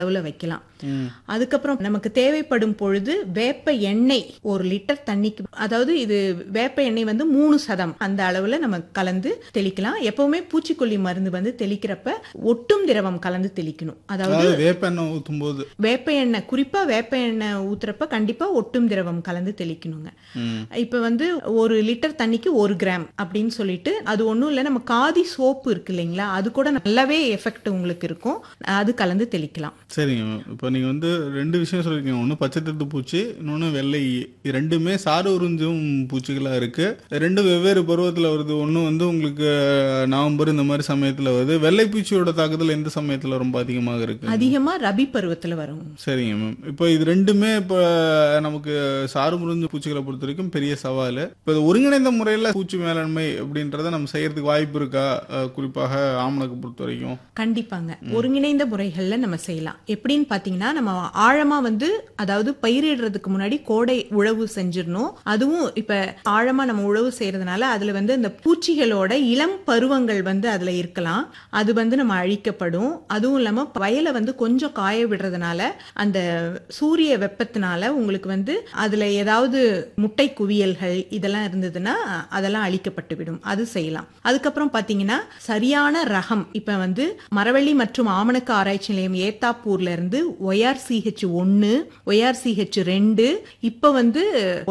அளவுல வைக்கலாம். ம். அதுக்கப்புறம் நமக்கு தேவைப்படும் பொழுது வேப்ப எண்ணெய் 1 லிட்டர் தண்ணிக்கு, அதாவது இது வேப்ப எண்ணெய் வந்து 3% அந்த அளவுல நம்ம கலந்து தெளிக்கலாம். எப்பவுமே பூச்சிக்கொல்லி மருந்து வந்து தெளிக்கிறப்ப ஒட்டும் திரவம் கலந்து தெளிக்கணும். அதாவது வேப்பெண்ணெய் ஊத்தும்போது. வேப்ப எண்ணெய், குறிப்பா வேப்ப எண்ணெய் ஊத்துறப்ப கண்டிப்பா ஒட்டும் திரவம் கலந்து தெளிக்கணுங்க. ம். இப்ப வந்து 1 லிட்டர் தண்ணிக்கு 1 கிராம் அப்படின்னு சொல்லிட்டு, அது ஒண்ணும் இல்ல, நம்ம காதி சோப்பு இருக்கு இல்லைங்களா, அது கூட நல்லாவே எஃபெக்ட் உங்களுக்கு இருக்கும். அது கலந்து தெளிக்கலாம். சரிங்க மேம். இப்போ நீங்க வந்து 2 விஷயம் சொல்லியிருக்கீங்க. ஒன்று பச்சைத்தட்டு பூச்சி, இன்னொன்று வெள்ளை ஈ. இது ரெண்டுமே சாறு உறிஞ்சும் பூச்சிகளா இருக்கு. ரெண்டு வெவ்வேறு பருவத்தில் வருது. ஒன்று வந்து உங்களுக்கு நவம்பர் இந்த மாதிரி சமயத்தில் வருது. வெள்ளை பூச்சியோட தாக்குதல் எந்த சமயத்தில் ரொம்ப அதிகமாக இருக்கு? அதிகமா ரபி பருவத்துல வரும். சரிங்க மேம். இப்போ இது ரெண்டுமே இப்போ நமக்கு சாறு உறிஞ்சு பூச்சிகளை பொறுத்த வரைக்கும் பெரிய சவால். இப்போ இது ஒருங்கிணைந்த முறையில் பூச்சி மேலாண்மை அப்படின்றத நம்ம செய்யறதுக்கு வாய்ப்பு இருக்கா? குறிப்பாக ஆமணக்கு பொறுத்த வரைக்கும். கண்டிப்பாங்க. ஒருங்கிணைந்த முறைகள்ல நம்ம செய்யலாம். எப்படின்னு பாத்தீங்கன்னா, நம்ம ஆழமா வந்து, அதாவது பயிரிடுறதுக்கு முன்னாடி கோடை உழவு செஞ்சிடணும். அதுவும் இப்ப ஆழமா நம்ம உழவு செய்யறதுனால அதுல வந்து இந்த பூச்சிகளோட இளம் பருவங்கள் வந்து அதுல இருக்கலாம். அது வந்து நம்ம அழிக்கப்படும். அதுவும் இல்லாம வயலை வந்து கொஞ்சம் காய விடுறதுனால அந்த சூரிய வெப்பத்தினால உங்களுக்கு வந்து அதுல ஏதாவது முட்டை குவியல்கள் இதெல்லாம் இருந்ததுன்னா அதெல்லாம் அழிக்கப்பட்டு விடும். அது செய்யலாம். அதுக்கப்புறம் பாத்தீங்கன்னா, சரியான ரகம், இப்ப வந்து மரவள்ளி மற்றும் ஆமணக்கு ஆராய்ச்சி நிலையம் ஏத்தாப்பூர்ல இருந்து ORCH1, ORCH2, இப்ப வந்து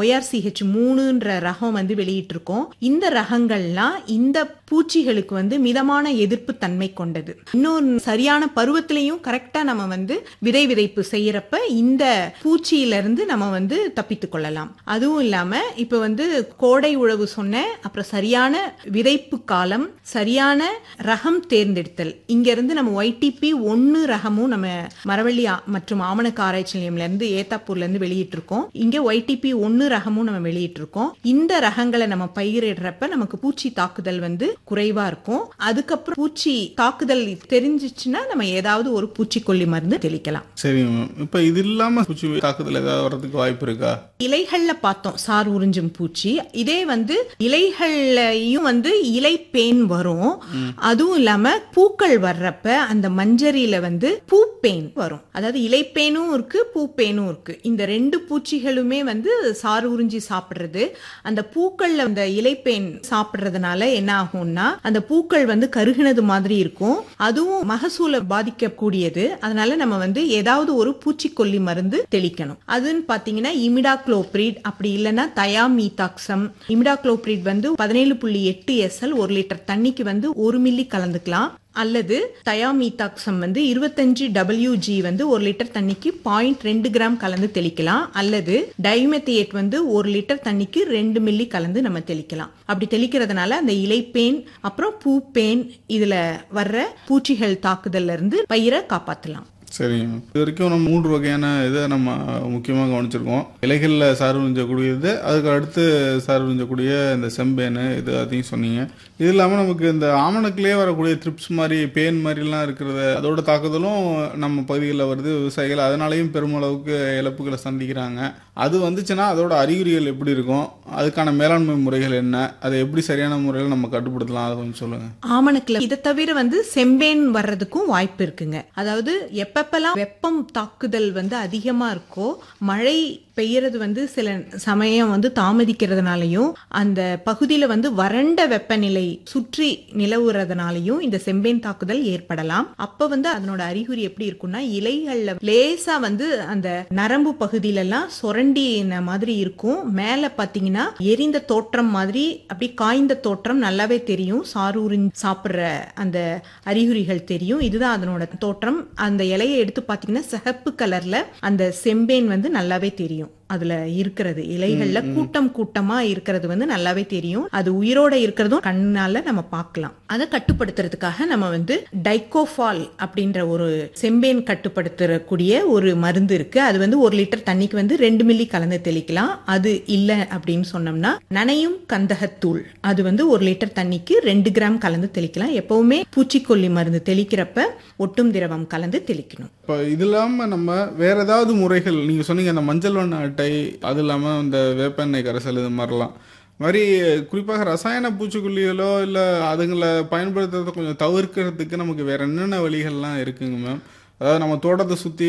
ORCH3ன்ற ரகம் வந்து வெளியிட்டு இருக்கோம். இந்த ரகங்கள்லாம் இந்த பூச்சிகளுக்கு வந்து மிதமான எதிர்ப்பு தன்மை கொண்டது. இன்னொரு சரியான பருவத்திலையும் கரெக்டா நம்ம வந்து விதை விதைப்பு செய்யறப்ப இந்த பூச்சியிலிருந்து நம்ம வந்து தப்பித்துக் கொள்ளலாம். அதுவும் இல்லாம இப்ப வந்து கோடை உழவு சொன்னேன், அப்புறம் சரியான விதைப்பு காலம், சரியான ரகம் தேர்ந்தெடுத்தல். இங்க இருந்து நம்ம YTP1 ரகமும் நம்ம மரவள்ளி மற்றும் ஆமணக்கு ஆராய்ச்சி நிலையம்ல இருந்து ஏத்தாப்பூர்ல இருந்து வெளியிட்டு இருக்கோம். இங்க YTP1 ரகமும் நம்ம வெளியிட்டு இருக்கோம். இந்த ரகங்களை நம்ம பயிரிடுறப்ப நமக்கு பூச்சி தாக்குதல் வந்து குறைவா இருக்கும். அதுக்கப்புறம் பூச்சி தாக்குதல் தெரிஞ்சிச்சுன்னா நம்ம ஏதாவது ஒரு பூச்சிக்கொல்லி மருந்து தெளிக்கலாம். சரிங்க மேம். இப்போ இது இல்லாம பூச்சி தாக்குதல் ஏதாவது வர்றதுக்கு வாய்ப்பு இருக்கா? இலைகள்ல பார்த்தோம் சார் உறிஞ்சும் பூச்சி. இதே வந்து இலைகள்லயும் வந்து இலைப்பேன் வரும். அதுவும் இல்லாம பூக்கள் வர்றப்ப அந்த மஞ்சரியில வந்து பூப்பேன் வரும். அதாவது இலைப்பேனும் இருக்கு, பூப்பேனும் இருக்கு. இந்த 2 பூச்சிகளுமே வந்து சாறு உறிஞ்சி சாப்பிடுறது. அந்த பூக்கள்ல அந்த இலைப்பேன் சாப்பிடுறதுனால என்ன ஆகும்னா, அந்த பூக்கள் வந்து கருகினது மாதிரி இருக்கும். அதுவும் மகசூலை பாதிக்கக்கூடியது. அதனால நம்ம வந்து ஏதாவது ஒரு பூச்சிக்கொல்லி மருந்து தெளிக்கணும். அதுன்னு பாத்தீங்கன்னா இமிடாக்ளோபிரிட், அப்படி இல்லைன்னா தயாமீதாக்சம். இமிடாக்ளோபிரிட் வந்து 17.8 SL 1 லிட்டர் தண்ணிக்கு வந்து 1 மில்லி கலந்துக்கலாம். அல்லது தயாமீதாக்சம் வந்து 25 WG வந்து 1 லிட்டர் தண்ணிக்கு 0.2 கிராம் கலந்து தெளிக்கலாம். அல்லது டைமெத்தியேட் வந்து 1 லிட்டர் தண்ணிக்கு 2 மில்லி கலந்து நம்ம தெளிக்கலாம். அப்படி தெளிக்கிறதுனால அந்த இலைப்பேன் அப்புறம் பூப்பேன் இதுல வர்ற பூச்சிகள் தாக்குதல்ல இருந்து பயிரை காப்பாற்றலாம். சரிங்க. இது வரைக்கும் நம்ம 3 வகையான இதை நம்ம முக்கியமாக கவனிச்சிருக்கோம். இலைகளில் சாறு உறிஞ்சக்கூடியது, அதுக்கு அடுத்து சாறு உறிஞ்சக்கூடிய இந்த செம்பேனு, இது அதையும் சொன்னீங்க. இது இல்லாமல் நமக்கு இந்த ஆமணக்கிலே வரக்கூடிய த்ரிப்ஸ் மாதிரி பேன் மாதிரிலாம் இருக்கிறது, அதோட தாக்குதலும் நம்ம பகுதிகளில் வருது. விவசாயிகள் அதனாலையும் பெருமளவுக்கு இழப்புகளை சந்திக்கிறாங்க. அது வந்துச்சுன்னா அதோட அறிகுறிகள் எப்படி இருக்கும்? அதுக்கான மேலாண்மை முறைகள் என்ன? அதை எப்படி சரியான முறையில் நம்ம கட்டுப்படுத்தலாம்? அதை கொஞ்சம் சொல்லுங்க. ஆமணக்குல இதை தவிர வந்து செம்பேன் வர்றதுக்கும் வாய்ப்பு இருக்குங்க. அதாவது எப்பப்பெல்லாம் வெப்பம் தாக்குதல் வந்து அதிகமா இருக்கோ, மழை பெய்யறது வந்து சில சமயம் வந்து தாமதிக்கிறதுனாலையும், அந்த பகுதியில வந்து வறண்ட வெப்பநிலை சுற்றி நிலவுறதுனாலையும் இந்த செம்பேன் தாக்குதல் ஏற்படலாம். அப்ப வந்து அதனோட அறிகுறி எப்படி இருக்கும்னா, இலைகள்ல லேசா வந்து அந்த நரம்பு பகுதியில எல்லாம் சொரண்டின மாதிரி இருக்கும். மேல பாத்தீங்கன்னா எரிந்த தோற்றம் மாதிரி, அப்படி காய்ந்த தோற்றம் நல்லாவே தெரியும். சாறு உறிஞ்சி சாப்பிடுற அந்த அறிகுறிகள் தெரியும். இதுதான் அதனோட தோற்றம். அந்த இலையை எடுத்து பாத்தீங்கன்னா சிகப்பு கலர்ல அந்த செம்பேன் வந்து நல்லாவே தெரியும். அதுல இருக்கிறது இலைகள்ல கூட்டம் கூட்டமா இருக்கிறது வந்து நல்லாவே தெரியும். அது உயிரோட இருக்கிறதும் கண்ணால நம்ம பார்க்கலாம். அதை கட்டுப்படுத்துறதுக்காக நம்ம வந்து டைகோஃபால் அப்படின்ற ஒரு செம்பேன் கட்டுப்படுத்தக்கூடிய ஒரு மருந்து இருக்கு. அது வந்து 1 லிட்டர் தண்ணிக்கு வந்து 2 மில்லி கலந்து தெளிக்கலாம். அது இல்ல அப்படின்னு சொன்னோம்னா நனையும் கந்தகத்தூள், அது வந்து 1 லிட்டர் தண்ணிக்கு 2 கிராம் கலந்து தெளிக்கலாம். எப்பவுமே பூச்சிக்கொல்லி மருந்து தெளிக்கிறப்ப ஒட்டும் திரவம் கலந்து தெளிக்கணும். இப்போ இது இல்லாமல் நம்ம வேற ஏதாவது முறைகள், நீங்கள் சொன்னீங்க அந்த மஞ்சள் வண்ண அட்டை, அது இல்லாமல் இந்த வேப்பெண்ணெய் கரைசல், இது மாதிரிலாம் மாதிரி குறிப்பாக ரசாயன பூச்சிக்கொல்லிகளோ இல்லை அதுங்களை பயன்படுத்துறதை கொஞ்சம் தவிர்க்கிறதுக்கு நமக்கு வேற என்னென்ன வழிகள்லாம் இருக்குங்க மேம்? அதாவது நம்ம தோட்டத்தை சுற்றி